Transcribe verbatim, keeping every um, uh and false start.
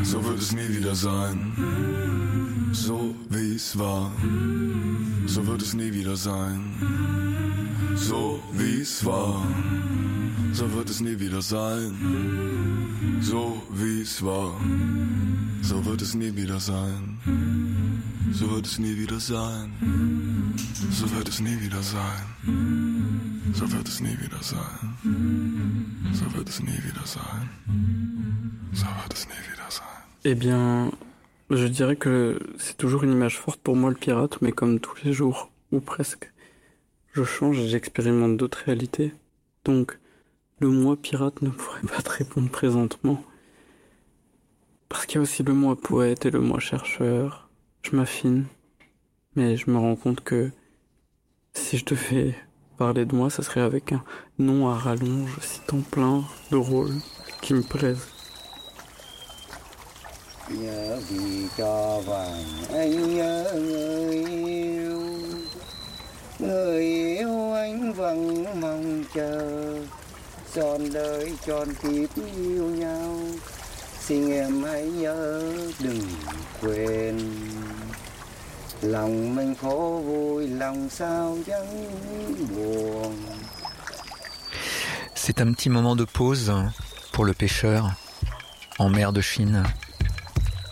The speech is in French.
so wird es nie wieder sein. So wie es war, so wird es nie wieder sein. So wie es war, so wird es nie wieder sein. So wie es war, so wird es nie wieder sein. So wird es nie wieder sein. So wird es nie wieder sein. So wird es nie wieder sein. So wird es nie wieder sein. So wird es nie wieder sein. Eh bien, je dirais que c'est toujours une image forte pour moi, le pirate, mais comme tous les jours, ou presque, je change et j'expérimente d'autres réalités. Donc, le moi pirate ne pourrait pas te répondre présentement. Parce qu'il y a aussi le moi poète et le moi chercheur. Je m'affine, mais je me rends compte que si je devais parler de moi, ça serait avec un nom à rallonge, citant plein de rôles qui me plaisent. Nhớ vì cho vàng anh nhớ người yêu, người yêu anh vẫn mong chờ, trọn đời trọn kiếp yêu nhau, xin em hãy nhớ đừng quên, lòng mình khổ vui lòng sao chẳng buồn. C'est un petit moment de pause pour le pêcheur en mer de Chine.